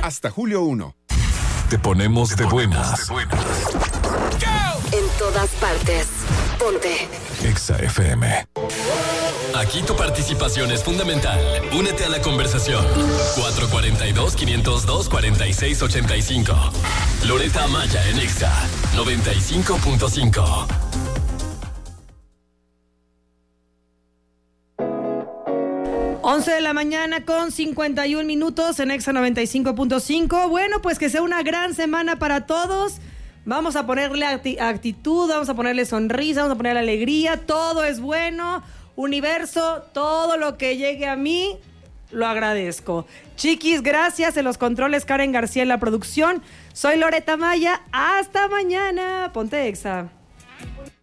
hasta julio 1. Te ponemos de buenas. En todas partes. Ponte Exa FM. Aquí tu participación es fundamental. Únete a la conversación. 442-502-4685. Loreta Amaya en Exa 95.5. Once de la mañana con 51 minutos en Exa 95.5. Bueno, pues que sea una gran semana para todos. Vamos a ponerle actitud, vamos a ponerle sonrisa, vamos a ponerle alegría. Todo es bueno. Universo, todo lo que llegue a mí, lo agradezco. Chiquis, gracias. En los controles, Karen García en la producción. Soy Loreta Amaya. Hasta mañana. Ponte Exa.